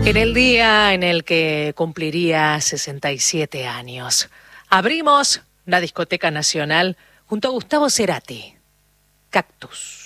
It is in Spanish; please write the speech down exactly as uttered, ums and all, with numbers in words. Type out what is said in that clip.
En el día en el que cumpliría sesenta y siete años, abrimos la Discoteca Nacional junto a Gustavo Cerati, Cactus.